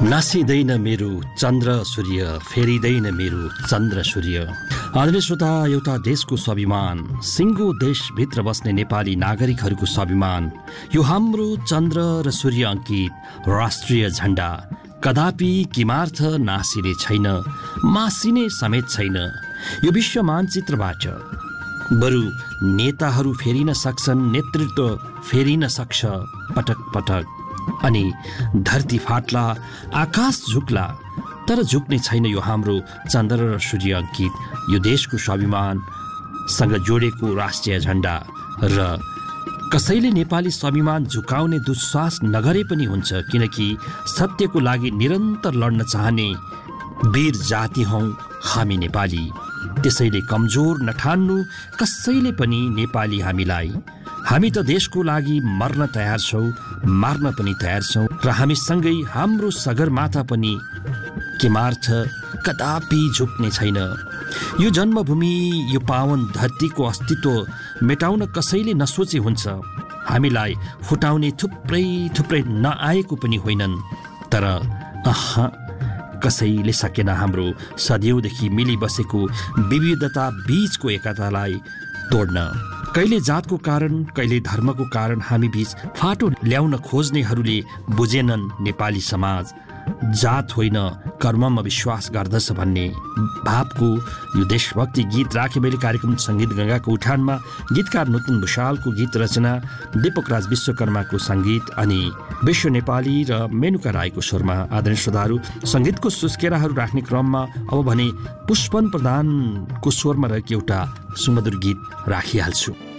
नासिँदैन मेरो चन्द्र सूर्य, फेरिँदैन मेरो चन्द्र सूर्य। आदरणीय श्रोता, एउटा देशको स्वाभिमान, सिङ्गो देशभित्र बस्ने नेपाली नागरिकहरूको स्वाभिमान, यो हाम्रो चन्द्र र सूर्य अङ्कित राष्ट्रिय झण्डा कदापि किमार्थ नासिने छैन, मासिने समेत छैन। यो विश्व मानचित्रबाट बरु नेताहरू फेरिन सक्छन्, नेतृत्व फेरिन सक्छ पटक पटक, अनि धरती फाट्ला, आकाश झुक्ला, तर झुक्ने छैन यो हाम्रो चन्द्र र सूर्य अङ्कित यो देशको स्वाभिमानसँग जोडेको राष्ट्रिय झण्डा। र कसैले नेपाली स्वाभिमान झुकाउने दुस्साहस नगरे पनि हुन्छ, किनकि सत्यको लागि निरन्तर लड्न चाहने वीर जाति हौं हामी नेपाली। त्यसैले कमजोर नठान्नु कसैले पनि नेपाली हामीलाई। हामी त देशको लागि मर्न तयार छौं, मार्न पनि तयार छौं, र हामीसँगै हाम्रो सगरमाथा पनि किमार्थ कदापि झुक्ने छैन। यो जन्मभूमि, यो पावन धरतीको अस्तित्व मेटाउन कसैले नसोचे हुन्छ। हामीलाई फुटाउने थुप्रै थुप्रै नआएको पनि होइनन्, तर कसैले सकेन हाम्रो सदैवदेखि मिलिबसेको विविधता बीचको एकतालाई तोड्न। कहिले जातको कारण, कहिले धर्मको कारण हामी बीच फाटो ल्याउन खोज्नेहरूले बुझेनन् नेपाली समाज जात होइन कर्ममा विश्वास गर्दछ भन्ने भावको यो देशभक्ति गीत राखे मैले कार्यक्रम सङ्गीत गङ्गाको उठानमा गीतकार नूतन भुषालको गीत रचना, दीपक राज विश्वकर्माको सङ्गीत अनि विश्व नेपाली र मेनुका राईको स्वरमा। आदरणीय श्रोताहरू, सङ्गीतको सुस्केराहरू राख्ने क्रममा अब भने पुष्पन प्रधानको स्वरमा रहेको एउटा सुमधुर गीत राखिहाल्छु।